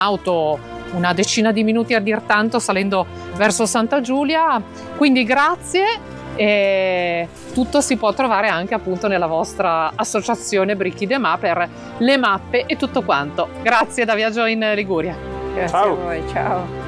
auto una decina di minuti a dir tanto salendo verso Santa Giulia, quindi grazie, e tutto si può trovare anche appunto nella vostra associazione Bricchi de Ma per le mappe e tutto quanto. Grazie da Viaggio in Liguria. Grazie a voi, ciao.